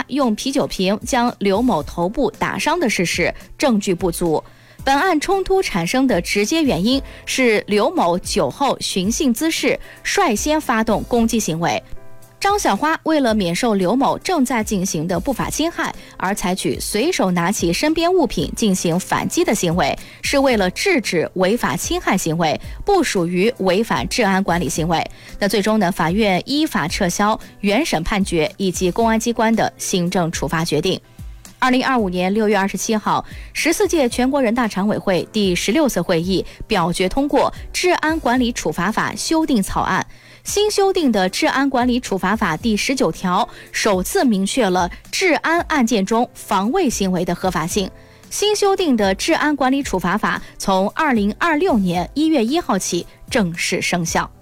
用啤酒瓶将刘某头部打伤的事实证据不足。本案冲突产生的直接原因是刘某酒后寻衅滋事，率先发动攻击行为。张小花为了免受刘某正在进行的不法侵害，而采取随手拿起身边物品进行反击的行为，是为了制止违法侵害行为，不属于违反治安管理行为。那最终呢，法院依法撤销原审判决以及公安机关的行政处罚决定。2025年6月27号，14届全国人大常委会第16次会议表决通过《治安管理处罚法》修订草案。新修订的《治安管理处罚法》第19条首次明确了治安案件中防卫行为的合法性。新修订的《治安管理处罚法》从2026年1月1号起正式生效。